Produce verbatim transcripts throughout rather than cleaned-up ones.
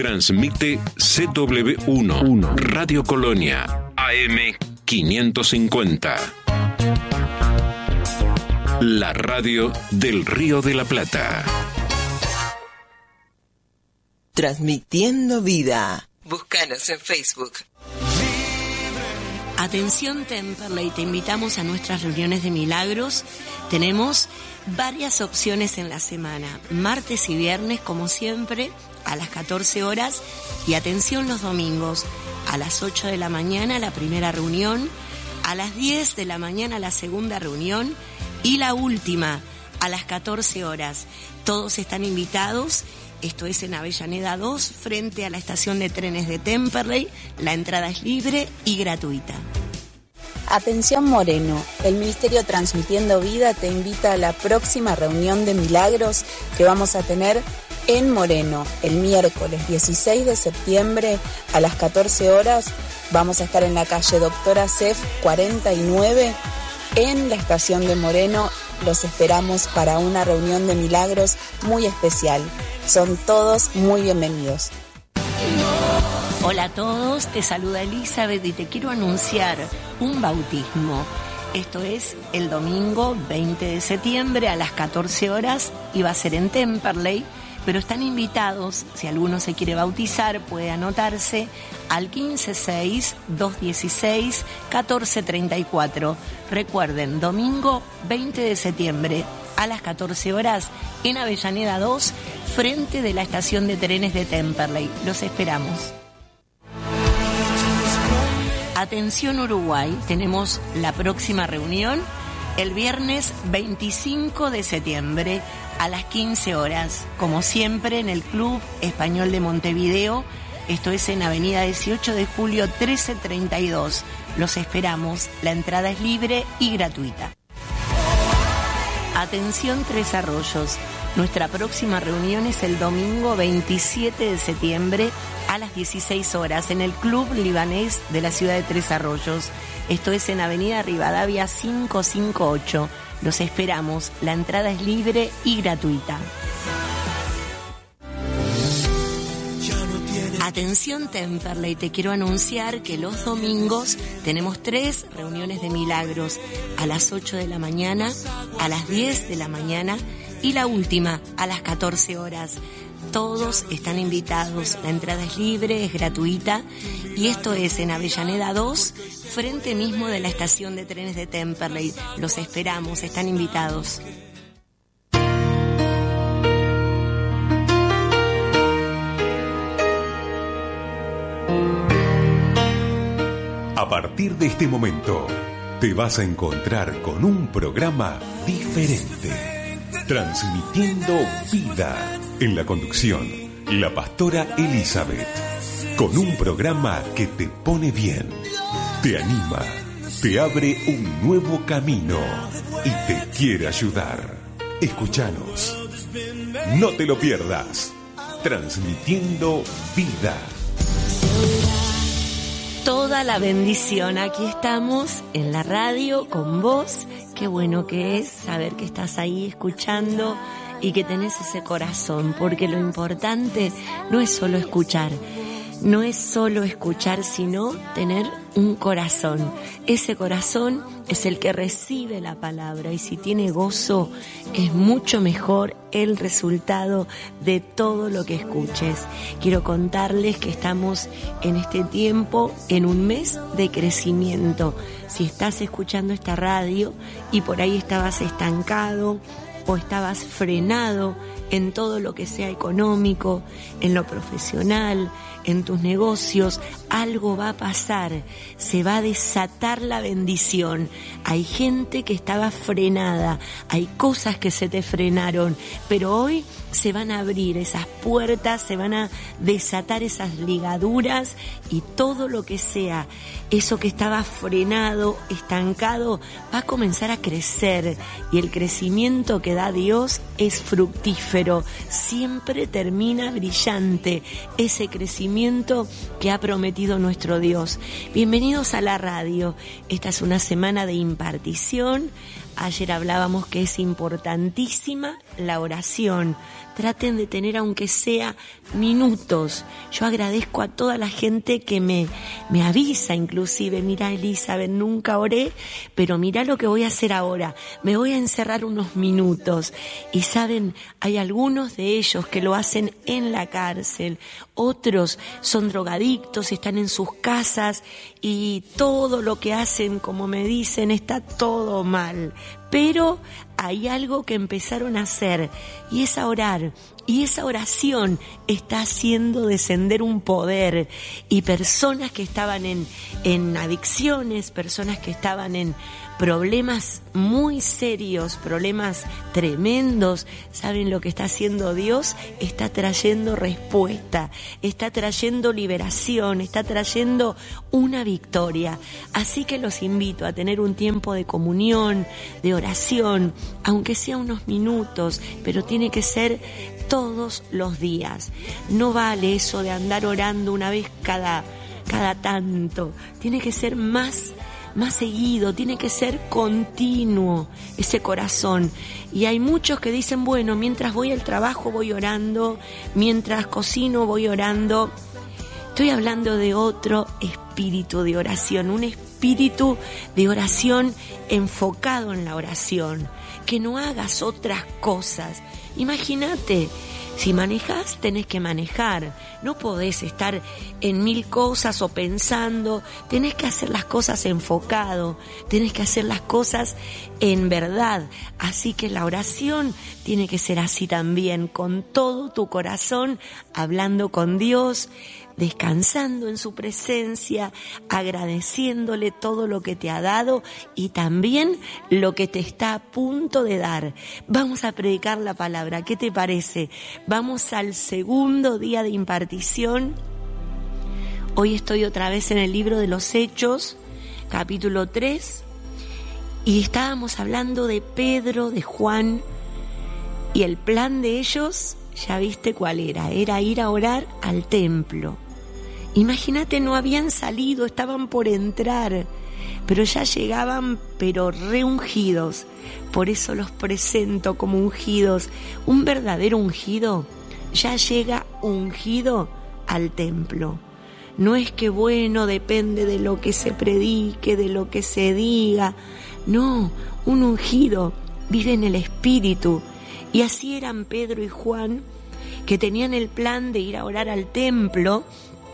Transmite C W uno, Radio Colonia, A M quinientos cincuenta. La radio del Río de la Plata. Transmitiendo vida. Búscanos en Facebook. Atención Temperley, te invitamos a nuestras reuniones de milagros. Tenemos varias opciones en la semana, martes y viernes como siempre a las catorce horas, y atención los domingos a las ocho de la mañana la primera reunión, a las diez de la mañana la segunda reunión y la última a las catorce horas. Todos están invitados. Esto es en Avellaneda dos, frente a la estación de trenes de Temperley. La entrada es libre y gratuita. Atención Moreno, el Ministerio Transmitiendo Vida te invita a la próxima reunión de milagros que vamos a tener en Moreno el miércoles dieciséis de septiembre a las catorce horas. Vamos a estar en la calle Doctora Cef cuarenta y nueve en la estación de Moreno. Los esperamos para una reunión de milagros muy especial. Son todos muy bienvenidos. Hola a todos, te saluda Elizabeth y te quiero anunciar un bautismo. Esto es el domingo veinte de septiembre a las catorce horas y va a ser en Temperley, pero están invitados, si alguno se quiere bautizar, puede anotarse al quince seis, dos dieciséis, catorce treinta y cuatro. Recuerden, domingo veinte de septiembre a las catorce horas en Avellaneda dos, frente de la estación de trenes de Temperley. Los esperamos. Atención Uruguay, tenemos la próxima reunión el viernes veinticinco de septiembre a las quince horas, como siempre en el Club Español de Montevideo. Esto es en Avenida dieciocho de julio trece treinta y dos. Los esperamos, la entrada es libre y gratuita. Atención Tres Arroyos, nuestra próxima reunión es el domingo veintisiete de septiembre a las dieciséis horas en el Club Libanés de la ciudad de Tres Arroyos. Esto es en Avenida Rivadavia quinientos cincuenta y ocho. Los esperamos, la entrada es libre y gratuita. Atención Temperley, te quiero anunciar que los domingos tenemos tres reuniones de milagros, a las ocho de la mañana, a las diez de la mañana y la última a las catorce horas. Todos están invitados, la entrada es libre, es gratuita y esto es en Avellaneda dos, frente mismo de la estación de trenes de Temperley. Los esperamos, están invitados. A partir de este momento, te vas a encontrar con un programa diferente, transmitiendo vida. En la conducción, la pastora Elizabeth, con un programa que te pone bien, te anima, te abre un nuevo camino y te quiere ayudar. Escúchanos, no te lo pierdas, transmitiendo vida. Toda la bendición, aquí estamos en la radio con vos. Qué bueno que es saber que estás ahí escuchando y que tenés ese corazón, porque lo importante no es solo escuchar, no es solo escuchar, sino tener un corazón. Ese corazón es el que recibe la palabra y si tiene gozo es mucho mejor el resultado de todo lo que escuches. Quiero contarles que estamos en este tiempo en un mes de crecimiento. Si estás escuchando esta radio y por ahí estabas estancado o estabas frenado en todo lo que sea económico, en lo profesional, en tus negocios, algo va a pasar, se va a desatar la bendición. Hay gente que estaba frenada, hay cosas que se te frenaron, pero hoy se van a abrir esas puertas, se van a desatar esas ligaduras y todo lo que sea, eso que estaba frenado, estancado, va a comenzar a crecer y el crecimiento que da Dios es fructífero, siempre termina brillante ese crecimiento que ha prometido nuestro Dios. Bienvenidos a la radio, esta es una semana de impartición. Ayer hablábamos que es importantísima la oración. Traten de tener aunque sea minutos. Yo agradezco a toda la gente que me, me avisa, inclusive, mira Elizabeth, nunca oré, pero mira lo que voy a hacer ahora. Me voy a encerrar unos minutos. Y saben, hay algunos de ellos que lo hacen en la cárcel, otros son drogadictos, están en sus casas y todo lo que hacen, como me dicen, está todo mal. Pero hay algo que empezaron a hacer y es a orar. Y esa oración está haciendo descender un poder. Y personas que estaban en, en adicciones, personas que estaban en problemas muy serios, problemas tremendos, ¿saben lo que está haciendo Dios? Está trayendo respuesta, está trayendo liberación, está trayendo una victoria. Así que los invito a tener un tiempo de comunión, de oración, aunque sea unos minutos, pero tiene que ser todos los días. No vale eso de andar orando una vez cada, cada tanto. Tiene que ser más más seguido, tiene que ser continuo ese corazón. Y hay muchos que dicen, bueno, mientras voy al trabajo voy orando, mientras cocino voy orando. Estoy hablando de otro espíritu de oración, un espíritu de oración enfocado en la oración, que no hagas otras cosas. Imagínate, si manejas, tenés que manejar. No podés estar en mil cosas o pensando. Tenés que hacer las cosas enfocado. Tenés que hacer las cosas en verdad. Así que la oración tiene que ser así también, con todo tu corazón, hablando con Dios, descansando en su presencia, agradeciéndole todo lo que te ha dado y también lo que te está a punto de dar. Vamos a predicar la palabra, ¿qué te parece? Vamos al segundo día de impartición. Hoy estoy otra vez en el libro de los Hechos, capítulo tres, y estábamos hablando de Pedro, de Juan, y el plan de ellos, ya viste cuál era, era ir a orar al templo. Imagínate, no habían salido, estaban por entrar, pero ya llegaban, pero reungidos. Por eso los presento como ungidos. Un verdadero ungido ya llega ungido al templo. No es que, bueno, depende de lo que se predique, de lo que se diga. No, un ungido vive en el Espíritu. Y así eran Pedro y Juan, que tenían el plan de ir a orar al templo,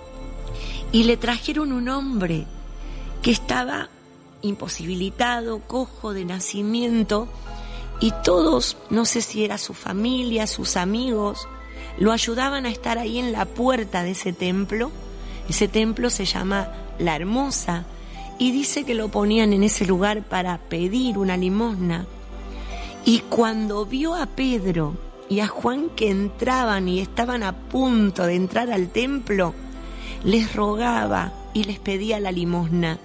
y le trajeron un hombre que estaba imposibilitado, cojo de nacimiento, y todos, no sé si era su familia, sus amigos, lo ayudaban a estar ahí en la puerta de ese templo. Ese templo se llama La Hermosa, y dice que lo ponían en ese lugar para pedir una limosna. Y cuando vio a Pedro y a Juan que entraban y estaban a punto de entrar al templo, les rogaba y les pedía la limosna.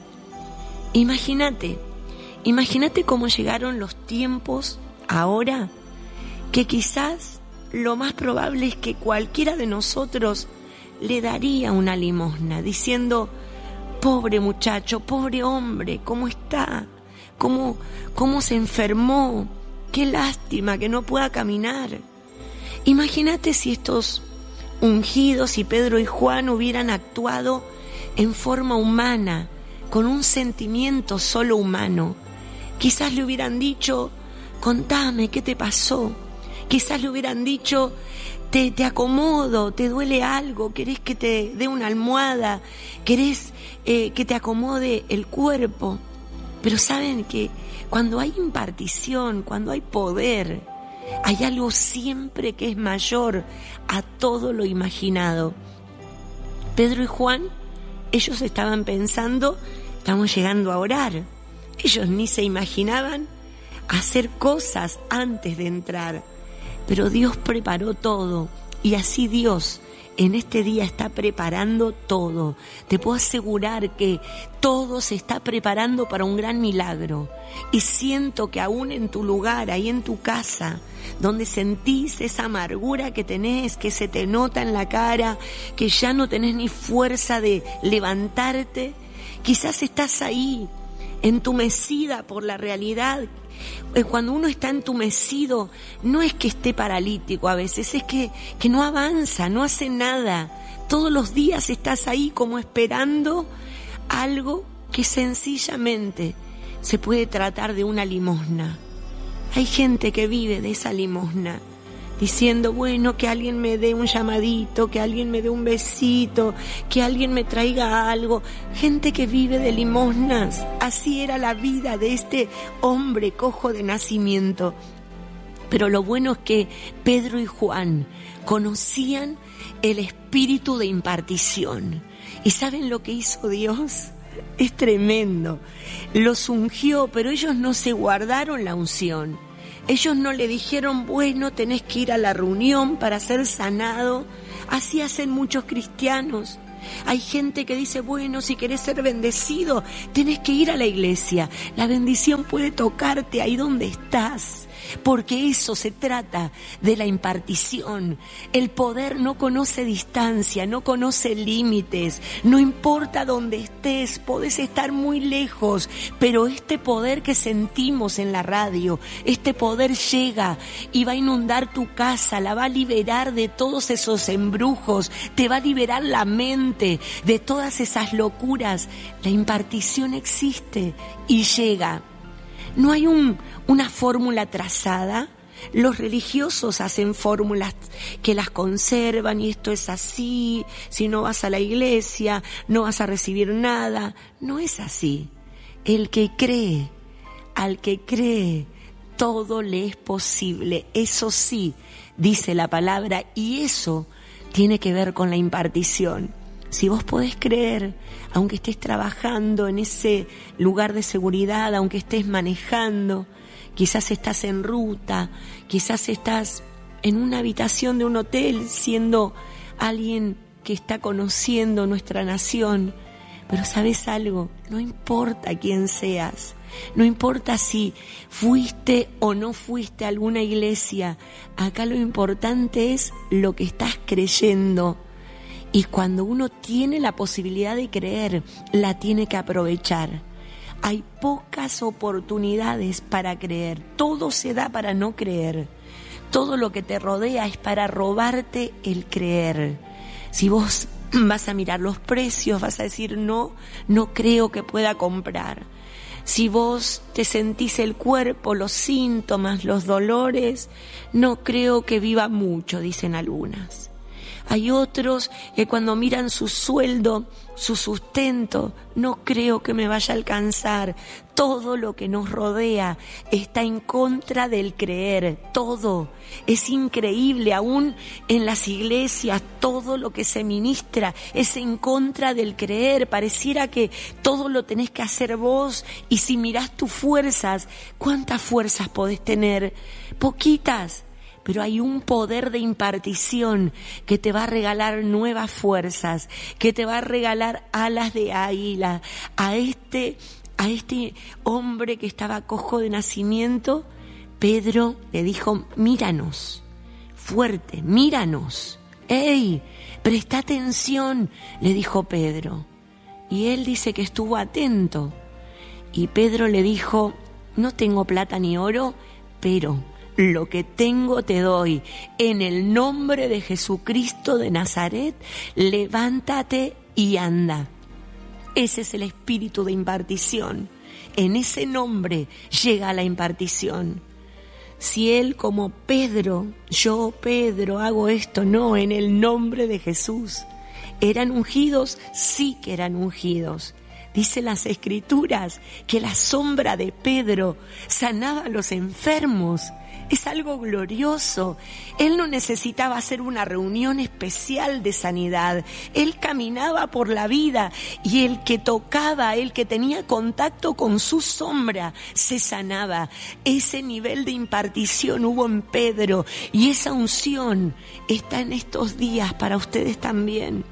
Imagínate, imagínate cómo llegaron los tiempos ahora, que quizás lo más probable es que cualquiera de nosotros le daría una limosna, diciendo, pobre muchacho, pobre hombre, ¿cómo está? ¿Cómo, cómo se enfermó? Qué lástima que no pueda caminar. Imagínate si estos ungidos y Pedro y Juan hubieran actuado en forma humana, con un sentimiento solo humano. Quizás le hubieran dicho, contame, ¿qué te pasó? Quizás le hubieran dicho, te, te acomodo, te duele algo, querés que te dé una almohada, querés eh, que te acomode el cuerpo. Pero saben que cuando hay impartición, cuando hay poder, hay algo siempre que es mayor a todo lo imaginado. Pedro y Juan, ellos estaban pensando, estamos llegando a orar. Ellos ni se imaginaban hacer cosas antes de entrar. Pero Dios preparó todo, y así Dios en este día está preparando todo. Te puedo asegurar que todo se está preparando para un gran milagro. Y siento que aún en tu lugar, ahí en tu casa, donde sentís esa amargura que tenés, que se te nota en la cara, que ya no tenés ni fuerza de levantarte, quizás estás ahí, entumecida por la realidad Cuando uno está entumecido, no es que esté paralítico a veces, es que, que no avanza, no hace nada. Todos los días estás ahí como esperando algo que sencillamente se puede tratar de una limosna. Hay gente que vive de esa limosna, diciendo, bueno, que alguien me dé un llamadito, que alguien me dé un besito, que alguien me traiga algo. Gente que vive de limosnas. Así era la vida de este hombre cojo de nacimiento. Pero lo bueno es que Pedro y Juan conocían el espíritu de impartición. ¿Y saben lo que hizo Dios? Es tremendo. Los ungió, pero ellos no se guardaron la unción. Ellos no le dijeron, bueno, tenés que ir a la reunión para ser sanado. Así hacen muchos cristianos. Hay gente que dice, bueno, si querés ser bendecido, tenés que ir a la iglesia. La bendición puede tocarte ahí donde estás, porque eso se trata de la impartición. El poder no conoce distancia, no conoce límites, no importa dónde estés, podés estar muy lejos, pero este poder que sentimos en la radio, este poder llega y va a inundar tu casa, la va a liberar de todos esos embrujos, te va a liberar la mente de todas esas locuras. La impartición existe y llega. No hay un, una fórmula trazada. Los religiosos hacen fórmulas que las conservan y esto es así, si no vas a la iglesia no vas a recibir nada. No es así. El que cree, al que cree, todo le es posible. Eso sí, dice la palabra, y eso tiene que ver con la impartición. Si vos podés creer, aunque estés trabajando en ese lugar de seguridad, aunque estés manejando, quizás estás en ruta, quizás estás en una habitación de un hotel siendo alguien que está conociendo nuestra nación, pero ¿sabes algo? No importa quién seas, no importa si fuiste o no fuiste a alguna iglesia, acá lo importante es lo que estás creyendo. Y cuando uno tiene la posibilidad de creer, la tiene que aprovechar. Hay pocas oportunidades para creer. Todo se da para no creer. Todo lo que te rodea es para robarte el creer. Si vos vas a mirar los precios, vas a decir, no, no creo que pueda comprar. Si vos te sentís el cuerpo, los síntomas, los dolores, no creo que viva mucho, dicen algunas. Hay otros que cuando miran su sueldo, su sustento, no creo que me vaya a alcanzar. Todo lo que nos rodea está en contra del creer, todo. Es increíble, aún en las iglesias, todo lo que se ministra es en contra del creer. Pareciera que todo lo tenés que hacer vos, y si mirás tus fuerzas, ¿cuántas fuerzas podés tener? Poquitas. Pero hay un poder de impartición que te va a regalar nuevas fuerzas, que te va a regalar alas de águila. A este, a este hombre que estaba cojo de nacimiento, Pedro le dijo, míranos, fuerte, míranos. ¡Ey, presta atención!, le dijo Pedro. Y él dice que estuvo atento. Y Pedro le dijo, no tengo plata ni oro, pero lo que tengo te doy. En el nombre de Jesucristo de Nazaret, levántate y anda. Ese es el espíritu de impartición. En ese nombre llega la impartición. Si él como Pedro, yo Pedro hago esto, no, en el nombre de Jesús. ¿Eran ungidos? Sí que eran ungidos. Dicen las Escrituras que la sombra de Pedro sanaba a los enfermos. Es algo glorioso. Él no necesitaba hacer una reunión especial de sanidad. Él caminaba por la vida y el que tocaba, el que tenía contacto con su sombra, se sanaba. Ese nivel de impartición hubo en Pedro y esa unción está en estos días para ustedes también.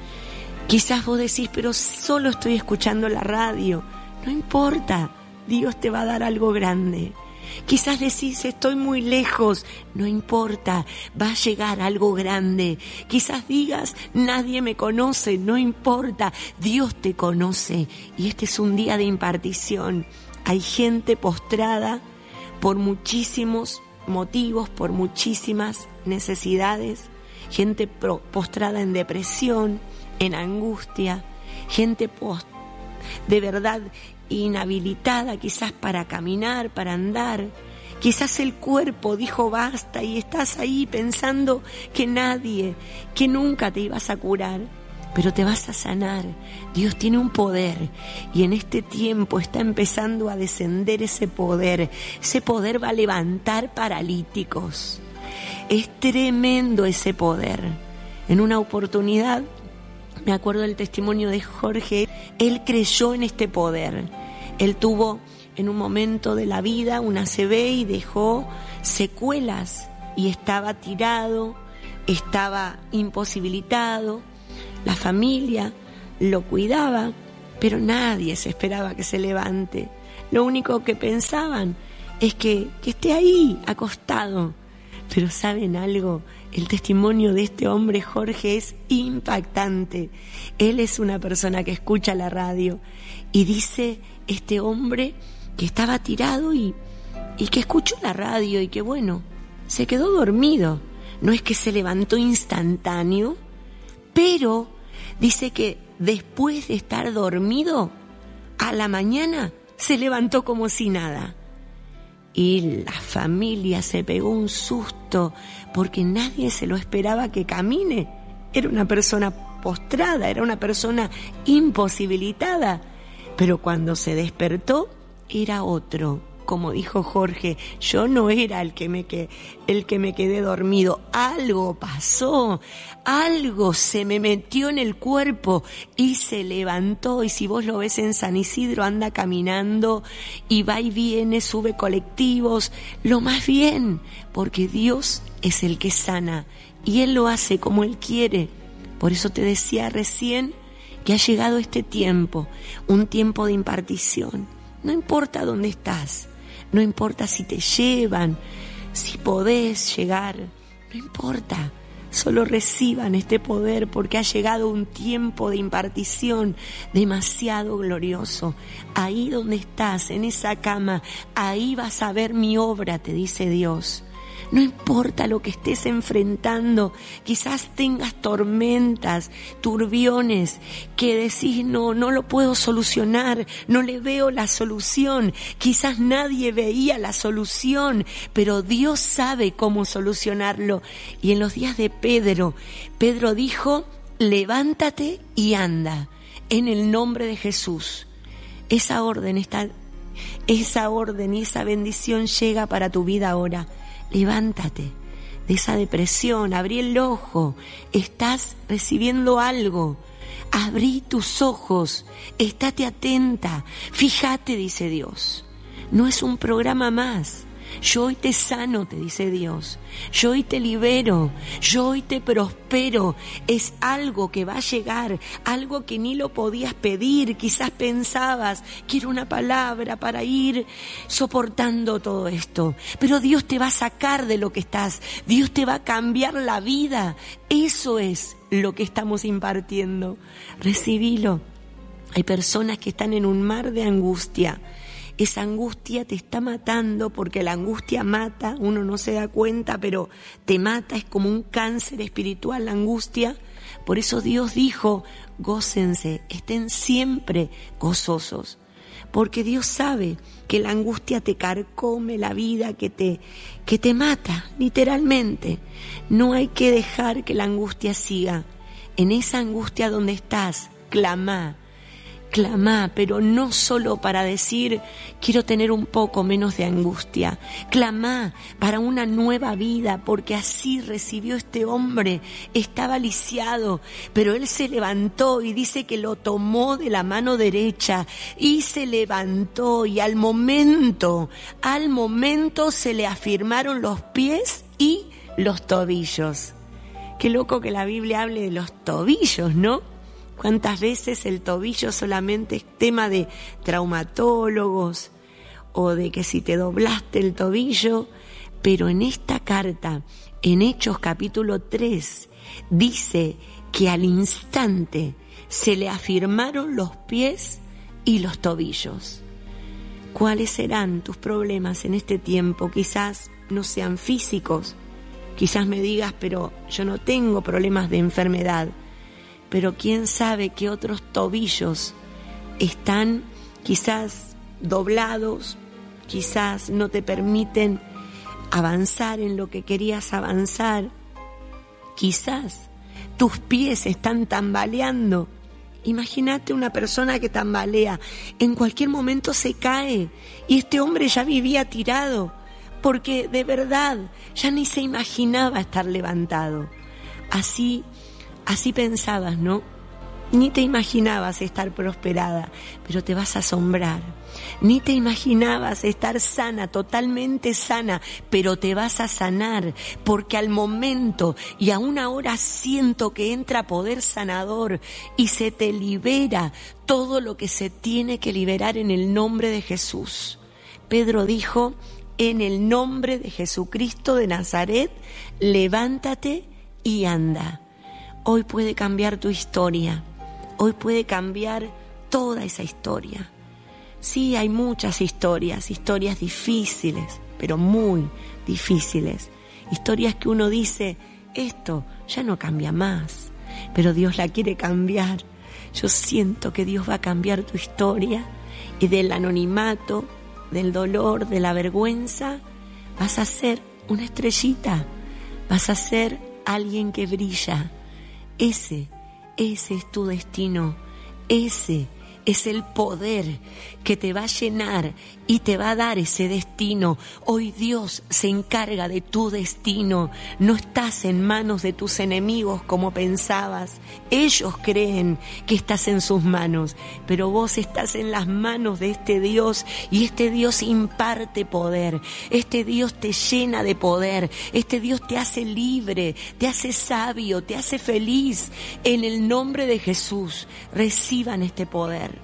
Quizás vos decís, pero solo estoy escuchando la radio. No importa, Dios te va a dar algo grande. Quizás decís, estoy muy lejos, no importa, va a llegar algo grande. Quizás digas, nadie me conoce, no importa, Dios te conoce. Y este es un día de impartición. Hay gente postrada por muchísimos motivos, por muchísimas necesidades, gente postrada en depresión, en angustia, gente post, de verdad inhabilitada quizás para caminar, para andar. Quizás el cuerpo dijo basta y estás ahí pensando que nadie, que nunca te ibas a curar, pero te vas a sanar. Dios tiene un poder y en este tiempo está empezando a descender ese poder. Ese poder va a levantar paralíticos. Es tremendo ese poder. En una oportunidad, me acuerdo del testimonio de Jorge, él creyó en este poder. Él tuvo en un momento de la vida una A C V y dejó secuelas y estaba tirado, estaba imposibilitado. La familia lo cuidaba, pero nadie se esperaba que se levante. Lo único que pensaban es que, que esté ahí, acostado. Pero ¿saben algo? El testimonio de este hombre, Jorge, es impactante. Él es una persona que escucha la radio y dice, este hombre que estaba tirado y, y que escuchó la radio y que bueno, se quedó dormido. No es que se levantó instantáneo, pero dice que después de estar dormido, a la mañana se levantó como si nada. Y la familia se pegó un susto porque nadie se lo esperaba que camine. Era una persona postrada, era una persona imposibilitada. Pero cuando se despertó, era otro. Como dijo Jorge, yo no era el que me que, el que me quedé dormido. Algo pasó, algo se me metió en el cuerpo y se levantó. Y si vos lo ves en San Isidro, anda caminando y va y viene, sube colectivos, lo más bien, porque Dios es el que sana y Él lo hace como Él quiere. Por eso te decía recién que ha llegado este tiempo, un tiempo de impartición. No importa dónde estás, no importa si te llevan, si podés llegar, no importa, solo reciban este poder porque ha llegado un tiempo de impartición demasiado glorioso. Ahí donde estás, en esa cama, ahí vas a ver mi obra, te dice Dios. No importa lo que estés enfrentando, quizás tengas tormentas, turbiones, que decís no, no lo puedo solucionar, no le veo la solución, quizás nadie veía la solución, pero Dios sabe cómo solucionarlo. Y en los días de Pedro, Pedro dijo, levántate y anda, en el nombre de Jesús. Esa orden está, esa orden y esa bendición llega para tu vida ahora. Levántate de esa depresión, abrí el ojo, estás recibiendo algo, abrí tus ojos, estate atenta, fíjate, dice Dios, no es un programa más. Yo hoy te sano, te dice Dios. Yo hoy te libero, yo hoy te prospero. Es algo que va a llegar, algo que ni lo podías pedir. Quizás pensabas, quiero una palabra para ir soportando todo esto. Pero Dios te va a sacar de lo que estás. Dios te va a cambiar la vida. Eso es lo que estamos impartiendo. Recibilo. Hay personas que están en un mar de angustia. Esa angustia te está matando porque la angustia mata, uno no se da cuenta, pero te mata, es como un cáncer espiritual la angustia. Por eso Dios dijo, gócense, estén siempre gozosos, porque Dios sabe que la angustia te carcome la vida, que te, que te mata, literalmente. No hay que dejar que la angustia siga. En esa angustia donde estás, clamá. Clamá, pero no solo para decir, quiero tener un poco menos de angustia. Clamá para una nueva vida, porque así recibió este hombre. Estaba lisiado, pero él se levantó y dice que lo tomó de la mano derecha y se levantó y al momento, al momento se le afirmaron los pies y los tobillos. Qué loco que la Biblia hable de los tobillos, ¿no? ¿Cuántas veces el tobillo solamente es tema de traumatólogos o de que si te doblaste el tobillo? Pero en esta carta, en Hechos capítulo tres, dice que al instante se le afirmaron los pies y los tobillos. cuáles serán tus problemas en este tiempo. Quizás no sean físicos, quizás me digas, pero yo no tengo problemas de enfermedad. Pero quién sabe qué otros tobillos están quizás doblados, quizás no te permiten avanzar en lo que querías avanzar. Quizás tus pies están tambaleando. Imagínate una persona que tambalea, en cualquier momento se cae, y este hombre ya vivía tirado, porque de verdad ya ni se imaginaba estar levantado. Así, así pensabas, ¿no? Ni te imaginabas estar prosperada, pero te vas a asombrar. Ni te imaginabas estar sana, totalmente sana, pero te vas a sanar, porque al momento y aún ahora siento que entra poder sanador y se te libera todo lo que se tiene que liberar en el nombre de Jesús. Pedro dijo, en el nombre de Jesucristo de Nazaret, levántate y anda. Hoy puede cambiar tu historia. Hoy puede cambiar toda esa historia. Sí, hay muchas historias, historias difíciles, pero muy difíciles. Historias que uno dice, esto ya no cambia más, pero Dios la quiere cambiar. Yo siento que Dios va a cambiar tu historia, y del anonimato, del dolor, de la vergüenza, vas a ser una estrellita, vas a ser alguien que brilla. Ese Ese es tu destino, ese es el poder que te va a llenar y te va a dar ese destino. Hoy Dios se encarga de tu destino. No estás en manos de tus enemigos como pensabas. Ellos creen que estás en sus manos, pero vos estás en las manos de este Dios, y este Dios imparte poder. Este Dios te llena de poder. Este Dios te hace libre, te hace sabio, te hace feliz. En el nombre de Jesús, reciban este poder.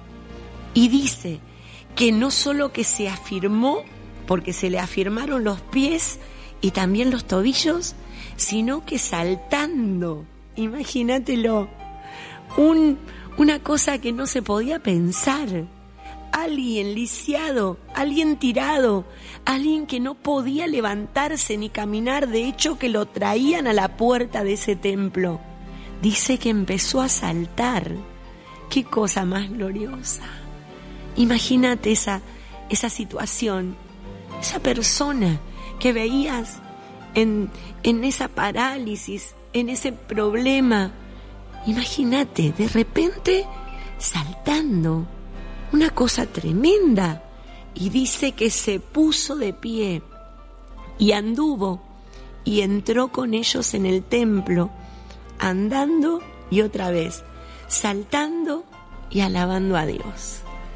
Y dice que no solo que se afirmó, porque se le afirmaron los pies y también los tobillos, sino que saltando, imagínatelo, un, una cosa que no se podía pensar. Alguien lisiado, alguien tirado, alguien que no podía levantarse ni caminar, de hecho que lo traían a la puerta de ese templo. Dice que empezó a saltar. ¡Qué cosa más gloriosa! Imagínate esa, esa situación, esa persona que veías en, en esa parálisis, en ese problema. Imagínate, de repente, saltando, una cosa tremenda. Y dice que se puso de pie y anduvo y entró con ellos en el templo, andando y otra vez, saltando y alabando a Dios.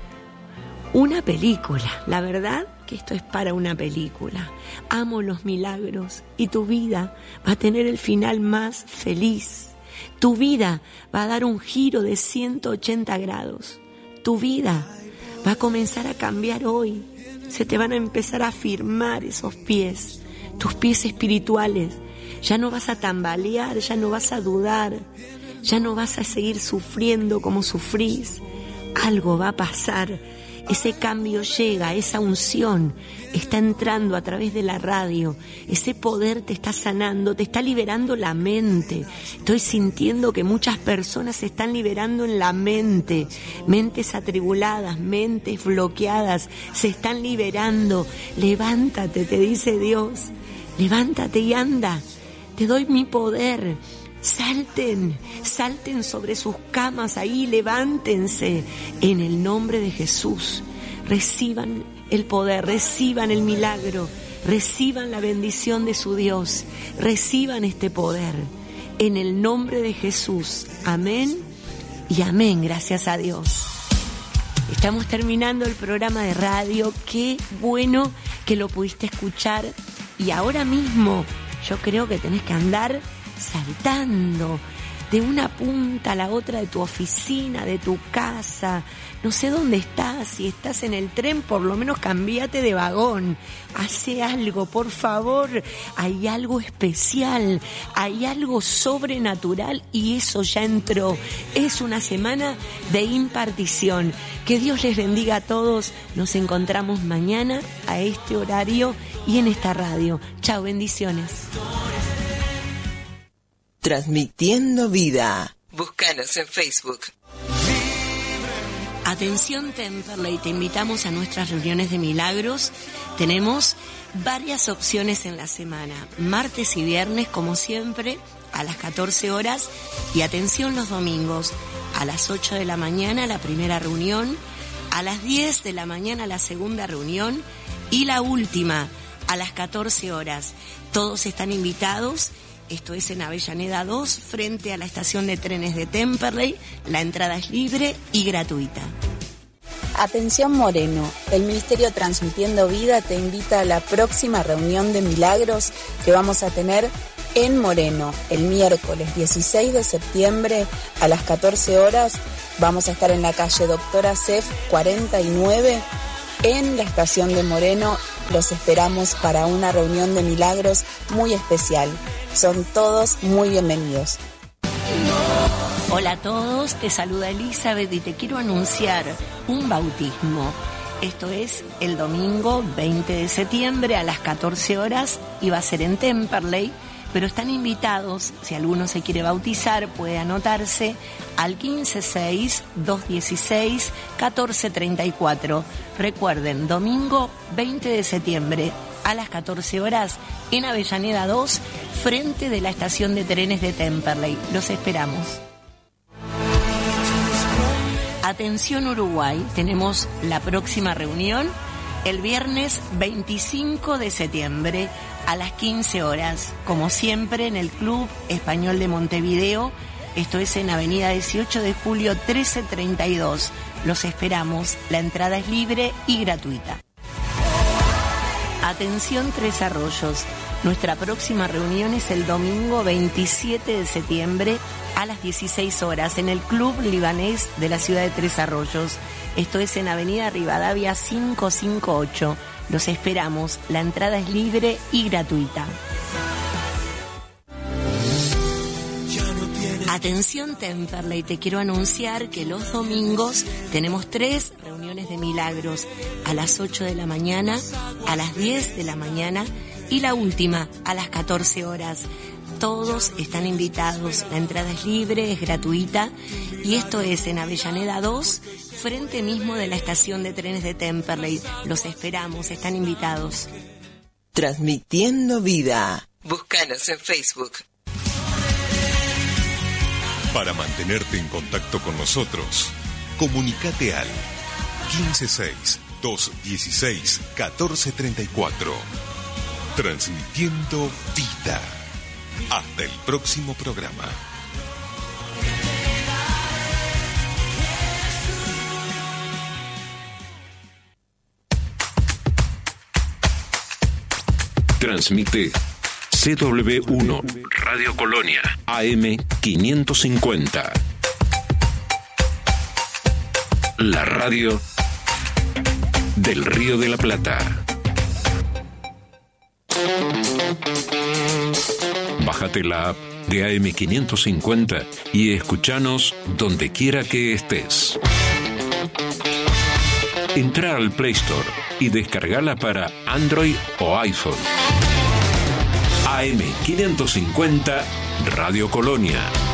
Una película, la verdad que esto es para una película. Amo los milagros y tu vida va a tener el final más feliz. Tu vida va a dar un giro de ciento ochenta grados. Tu vida va a comenzar a cambiar hoy. Se te van a empezar a firmar esos pies, tus pies espirituales. Ya no vas a tambalear, ya no vas a dudar, ya no vas a seguir sufriendo como sufrís. Algo va a pasar. Ese cambio llega, esa unción está entrando a través de la radio, ese poder te está sanando, te está liberando la mente. Estoy sintiendo que muchas personas se están liberando en la mente, mentes atribuladas, mentes bloqueadas, se están liberando. Levántate, te dice Dios, levántate y anda, te doy mi poder. Salten, salten sobre sus camas ahí, levántense en el nombre de Jesús. Reciban el poder, reciban el milagro, reciban la bendición de su Dios, reciban este poder en el nombre de Jesús. Amén y amén, gracias a Dios. Estamos terminando el programa de radio, qué bueno que lo pudiste escuchar, y ahora mismo yo creo que tenés que andar saltando, de una punta a la otra de tu oficina, de tu casa. No sé dónde estás, si estás en el tren, por lo menos cambiate de vagón. Hace algo, por favor. Hay algo especial, hay algo sobrenatural y eso ya entró. Es una semana de impartición. Que Dios les bendiga a todos. Nos encontramos mañana a este horario y en esta radio. Chao, bendiciones. Transmitiendo vida. Búscanos en Facebook. Atención Temperley, te invitamos a nuestras reuniones de milagros. Tenemos varias opciones en la semana, martes y viernes como siempre a las catorce horas y atención los domingos a las ocho de la mañana la primera reunión, a las diez de la mañana la segunda reunión y la última a las catorce horas. Todos están invitados. Esto es en Avellaneda dos, frente a la estación de trenes de Temperley. La entrada es libre y gratuita. Atención Moreno, el Ministerio Transmitiendo Vida te invita a la próxima reunión de milagros que vamos a tener en Moreno, el miércoles dieciséis de septiembre a las catorce horas. Vamos a estar en la calle Doctora Cef cuarenta y nueve, en la estación de Moreno. Los esperamos para una reunión de milagros muy especial. Son todos muy bienvenidos. Hola a todos, te saluda Elizabeth y te quiero anunciar un bautismo. Esto es el domingo veinte de septiembre a las catorce horas y va a ser en Temperley, pero están invitados, si alguno se quiere bautizar puede anotarse al quince seis, dos dieciséis, catorce treinta y cuatro. Recuerden, domingo veinte de septiembre a las catorce horas en Avellaneda dos, frente de la estación de trenes de Temperley. Los esperamos. Atención Uruguay, tenemos la próxima reunión el viernes veinticinco de septiembre a las quince horas, como siempre en el Club Español de Montevideo. Esto es en Avenida dieciocho de julio trece treinta y dos. Los esperamos, la entrada es libre y gratuita. Atención Tres Arroyos, nuestra próxima reunión es el domingo veintisiete de septiembre a las dieciséis horas en el Club Libanés de la ciudad de Tres Arroyos. Esto es en Avenida Rivadavia quinientos cincuenta y ocho. Los esperamos, la entrada es libre y gratuita. Atención Temperley, te quiero anunciar que los domingos tenemos tres reuniones de milagros, a las ocho de la mañana, a las diez de la mañana y la última a las catorce horas. Todos están invitados, la entrada es libre, es gratuita y esto es en Avellaneda dos, frente mismo de la estación de trenes de Temperley. Los esperamos, están invitados. Transmitiendo vida. Búscanos en Facebook. Para mantenerte en contacto con nosotros, comunícate al quince seis, dos dieciséis, catorce treinta y cuatro. Transmitiendo vida. Hasta el próximo programa. Transmite C W uno, Radio Colonia, A M quinientos cincuenta. La radio del Río de la Plata. Bájate la app de A M quinientos cincuenta y escúchanos donde quiera que estés. Entra al Play Store y descargala para Android o iPhone. A M quinientos cincuenta Radio Colonia.